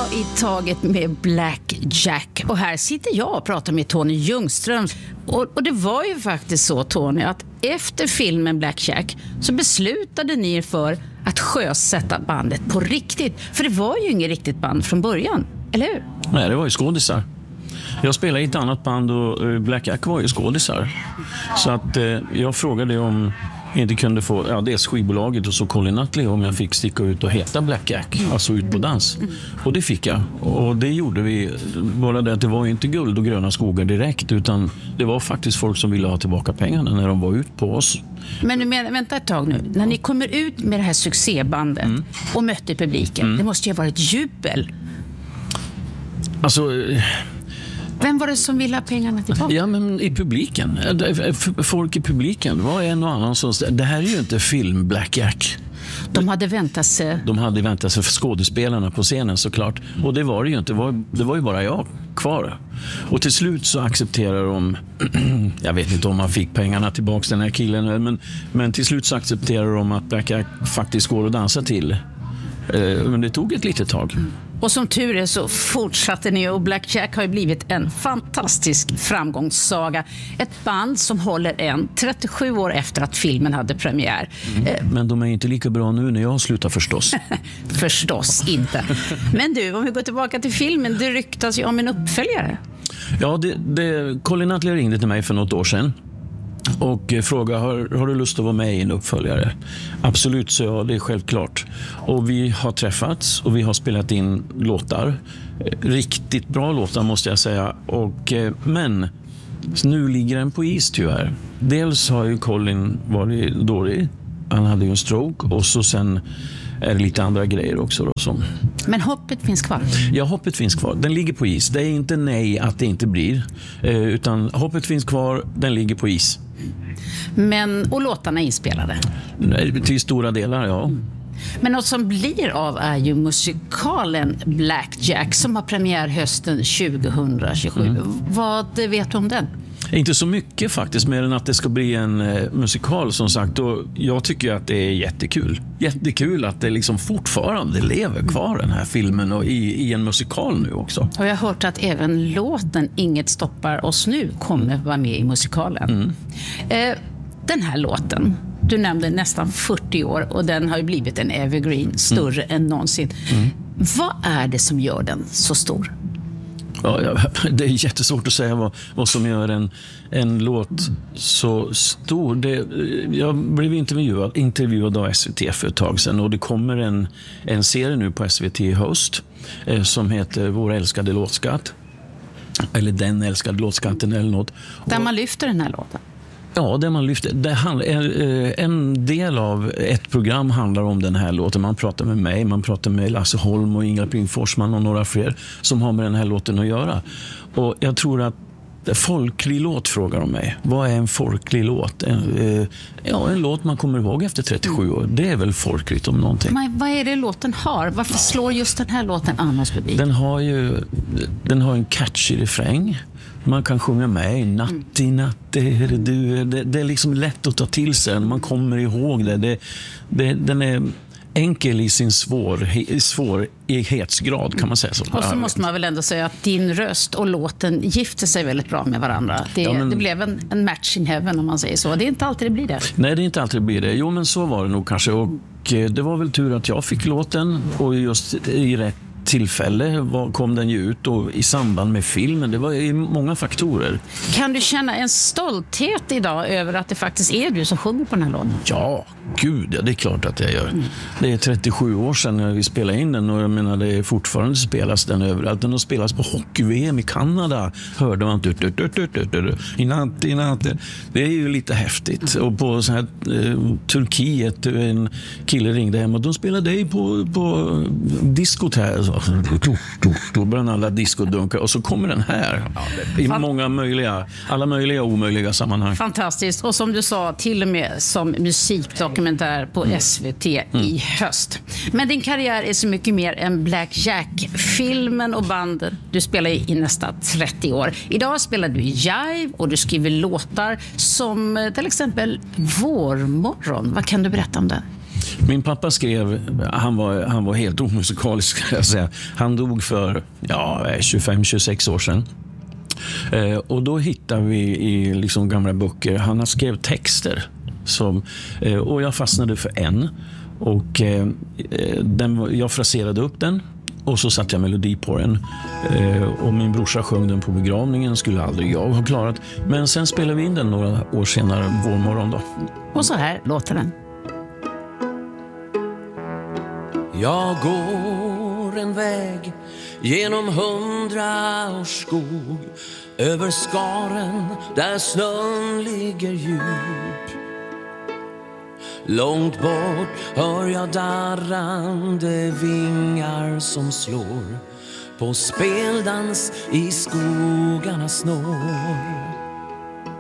Ta i taget med Black Jack. Och här sitter jag och pratar med Tony Ljungström. Och det var ju faktiskt så, Tony, att efter filmen Black Jack så beslutade ni er för att sjösätta bandet på riktigt. För det var ju inget riktigt band från början, eller hur? Nej, det var ju skådisar. Jag spelade i ett annat band och Black Jack var ju skådisar. Så att jag frågade om jag inte kunde få dels skivbolaget och så Colin Nutley om jag fick sticka ut och heta Black Jack, alltså ut på dans. Och det fick jag. Och det gjorde vi. Bara det att det var ju inte guld och gröna skogar direkt, utan det var faktiskt folk som ville ha tillbaka pengarna när de var ut på oss. Men nu vänta ett tag nu. När ni kommer ut med det här succébandet och mötte publiken, det måste ju ha varit jubel. Alltså... Vem var det som ville ha pengarna tillbaka? Ja, men i publiken. Folk i publiken. Det var en och annan som... Det här är ju inte film Black Jack. De hade väntat sig för skådespelarna på scenen, såklart. Och det var det ju inte. Det var ju bara jag kvar. Och till slut så accepterar de... jag vet inte om man fick pengarna tillbaka, den här killen. Men till slut så accepterar de att Black Jack faktiskt går att dansa till. Men det tog ett litet tag. Och som tur är så fortsatte ni, och Black Jack har ju blivit en fantastisk framgångssaga. Ett band som håller än 37 år efter att filmen hade premiär. Men de är inte lika bra nu när jag slutar förstås. Förstås inte. Men du, om vi går tillbaka till filmen, det ryktas ju om en uppföljare. Ja, Colin Nutley ringde till mig för något år sedan och frågade, har du lust att vara med i en uppföljare? Absolut, så ja, det är självklart. Och vi har träffats och vi har spelat in låtar. Riktigt bra låtar måste jag säga. Men nu ligger den på is tyvärr. Dels har ju Colin varit dålig. Han hade ju en stroke och så sen är det lite andra grejer också då, som... Men hoppet finns kvar? Ja, hoppet finns kvar. Den ligger på is. Det är inte nej att det inte blir. Utan hoppet finns kvar, den ligger på is. Och låtarna är inspelade? Nej, till stora delar, ja. Men något som blir av är ju musikalen Black Jack som har premiär hösten 2027. Vad vet du om den? Inte så mycket faktiskt, mer än att det ska bli en musikal som sagt. Och jag tycker att det är jättekul. Jättekul att det liksom fortfarande lever kvar, den här filmen, och i en musikal nu också. Och jag har hört att även låten Inget stoppar oss nu kommer vara med i musikalen. Den här låten, du nämnde nästan 40 år och den har ju blivit en evergreen, större än någonsin. Vad är det som gör den så stor? Ja, det är jättesvårt att säga vad som gör en låt så stor. Jag blev intervjuad av SVT för ett tag sedan, och det kommer en serie nu på SVT i höst som heter Vår älskade låtskatt. Eller Den älskade låtskatten eller något. Där man lyfter den här låten. Ja, det man lyfter. En del av ett program handlar om den här låten. Man pratar med mig, man pratar med Lasse Holm och Ingela Pling Forsman och några fler som har med den här låten att göra. Och jag tror att folklig låt frågar de mig. Vad är en folklig låt? En låt man kommer ihåg efter 37 år. Det är väl folkligt om någonting. Men vad är det låten har? Varför slår just den här låten annars publik? Den har en catchy refräng. Man kan sjunga med natt i natt, det är liksom lätt att ta till sig. Man kommer ihåg det. Den är enkel i sin svårighetsgrad, kan man säga så. Och så måste man väl ändå säga att din röst och låten gifter sig väldigt bra med varandra. Det blev en match in heaven, om man säger så. Det är inte alltid det blir det. Nej, det är inte alltid det blir det. Jo, men så var det nog kanske. Och det var väl tur att jag fick låten, och just i rätt tillfälle kom den ju ut, och i samband med filmen. Det var ju många faktorer. Kan du känna en stolthet idag över att det faktiskt är du som sjunger på den här låten? Ja, gud, det är klart att jag gör. Det är 37 år sedan när vi spelade in den, och jag menar, det är fortfarande spelas den överallt. Den har spelats på hockey-VM i Kanada. Hörde man i natt. Det är ju lite häftigt. Och på så här Turkiet, en kille ringde hem och de spelade dig på diskot här. Då börjar alla discodunkar, och så kommer den här i alla möjliga och omöjliga sammanhang. Fantastiskt. Och som du sa, till och med som musikdokumentär på SVT i höst. Men din karriär är så mycket mer än Black Jack. Filmen och banden du spelar i nästan 30 år. Idag spelar du jive och du skriver låtar som till exempel Vårmorgon. Vad kan du berätta om det? Min pappa skrev, han var helt omusikalisk ska jag säga. Han dog för 25-26 år sedan. Och då hittar vi i liksom gamla böcker, han har skrivit texter och jag fastnade för en. Och jag fraserade upp den och så satte jag melodi på den. Och min brorsa sjöng den på begravningen, skulle aldrig jag ha klarat. Men sen spelade vi in den några år senare, vår morgon då. Och så här låter den. Jag går en väg genom 100 års skog, över skaren där snön ligger djup. Långt bort hör jag darrande vingar som slår på speldans i skogarnas snår.